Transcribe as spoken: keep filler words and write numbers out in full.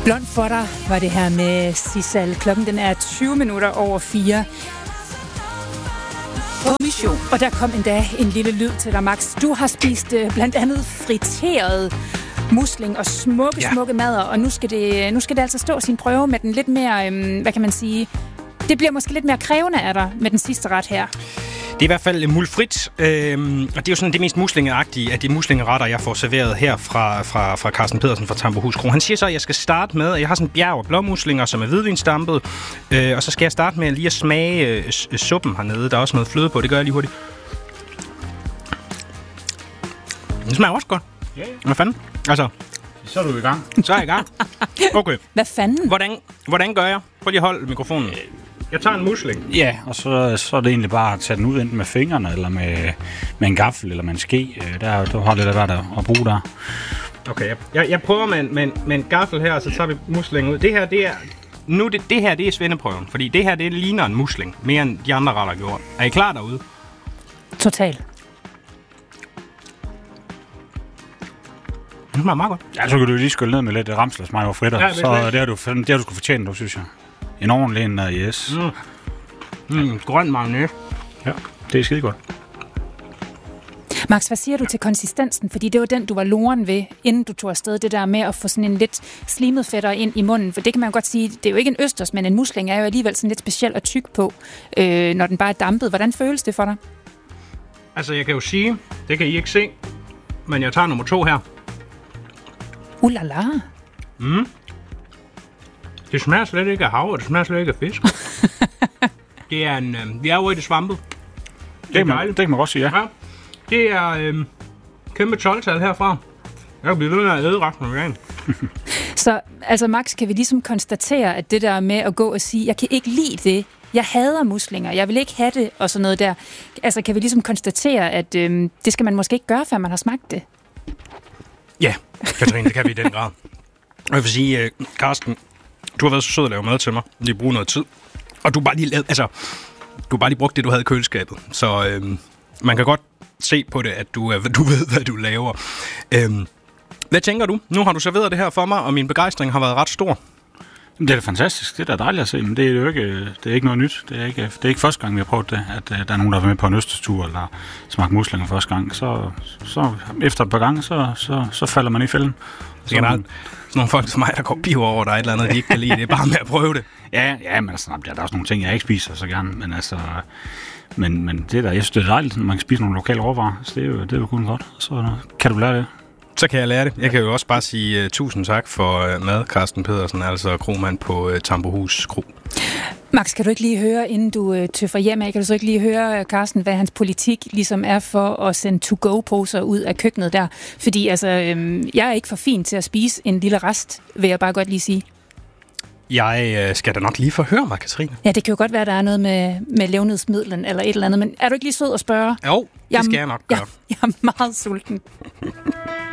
Blond for dig var det her med Sissal. Klokken den er tyve minutter over fire. På mission. Og der kom endda en lille lyd til dig, Max. Du har spist uh, blandt andet friteret musling og smukke, ja. smukke madder, og nu skal, det, nu skal det altså stå sin prøve med den lidt mere, øhm, hvad kan man sige, det bliver måske lidt mere krævende af dig med den sidste ret her. Det er i hvert fald mulfrit, øhm, og det er jo sådan det mest muslingeagtige af de muslingeretter, jeg får serveret her fra, fra, fra Carsten Pedersen fra Tambohus Kro. Han siger så, at jeg skal starte med, at jeg har sådan en bjerg af blåmuslinger, som er hvidvinsdampet, øh, og så skal jeg starte med lige at smage øh, suppen hernede. Der er også noget fløde på, det gør jeg lige hurtigt. Det smager også godt. Ja, ja. Hvad fanden? Altså, så er du i gang. Så er jeg i gang. Okay. Hvad fanden? Hvordan, hvordan gør jeg? Prøv lige at holde mikrofonen. Jeg tager en musling. Ja, og så, så er det egentlig bare at tage den ud enten med fingrene, eller med, med en gaffel, eller med en ske. Der, du har lidt af hvad der at bruge der. Okay, jeg, jeg prøver med, med, med en gaffel her, og så tager vi muslingen ud. Det her, det er... Nu det, det her, det er svendeprøven, fordi det her, det ligner en musling, mere end de andre retter gjort. Er I klar derude? Total. Det smager meget godt. Ja, så kan du lige skylde ned med lidt ramslersmej og fritter. Ja, så det har du, det har du sgu fortjent, du synes jeg. En ordentlig en, uh, yes. Mm. Mm, grøn mayonnaise. Ja, det er skide godt. Max, hvad siger du til konsistensen? Fordi det var den, du var loren ved, inden du tog afsted. Det der med at få sådan en lidt slimet fætter ind i munden. For det kan man godt sige, det er jo ikke en østers, men en musling er jo alligevel sådan lidt speciel og tyk på, øh, når den bare er dampet. Hvordan føles det for dig? Altså, jeg kan jo sige, det kan I ikke se, men jeg tager nummer to her. Ulala. Mm. Det smager slet ikke af hav, og det smager slet ikke af fisk. Det er en... Øh, vi er jo i det svampet. Det, det, man, det kan man godt sige, ja. ja. Det er øh, kæmpe tolv-tal herfra. Jeg kan blive ved med at æde resten af dagen. Så altså Max, kan vi ligesom konstatere, at det der med at gå og sige, jeg kan ikke lide det, jeg hader muslinger, jeg vil ikke have det, og sådan noget der. Altså kan vi ligesom konstatere, at øh, det skal man måske ikke gøre, før man har smagt det? Ja, Katrine, det kan vi i den grad. Og jeg vil sige, uh, Carsten, du har været så sød at lave mad til mig. Lige bruge noget tid. Og du har bare lige lavet, altså, du har bare lige brugt det, du havde i køleskabet. Så øh, man kan godt se på det, at du, du ved, hvad du laver. Øh, hvad tænker du? Nu har du serveret det her for mig, og min begejstring har været ret stor. Det er da fantastisk. Det er da dejligt at se, men det er jo ikke, det er ikke noget nyt. Det er ikke, det er ikke første gang, vi har prøvet det, at uh, der er nogen, der har været med på en østerstur eller smagt muslinger første gang. Så, så efter et par gange, så, så, så falder man i fælden. Så generelt, sådan nogle folk som mig, der går piver over, der er et eller andet, de ikke kan lide. Det er bare med at prøve det. Ja, ja, men altså, der er også nogle ting, jeg ikke spiser så gerne. Men altså, men, men det der, jeg synes, det er dejligt, at man kan spise nogle lokale råvarer. Så det er jo, det er jo kun godt. Så kan du lære det. Så kan jeg lære det. Jeg kan jo også bare sige uh, tusind tak for uh, mad, Carsten Pedersen, altså kromand på uh, Tambohus Kro. Max, kan du ikke lige høre, inden du uh, tøffer hjem af, kan du så ikke lige høre, uh, Carsten, hvad hans politik ligesom er for at sende to-go-poser ud af køkkenet der? Fordi altså, øhm, jeg er ikke for fin til at spise en lille rest, vil jeg bare godt lige sige. Jeg øh, skal da nok lige forhøre mig, Katrine. Ja, det kan jo godt være, at der er noget med, med levnedsmidlen eller et eller andet, men er du ikke lige sød at spørge? Jo, det skal jeg, jeg nok gøre. Jeg, jeg er meget sulten.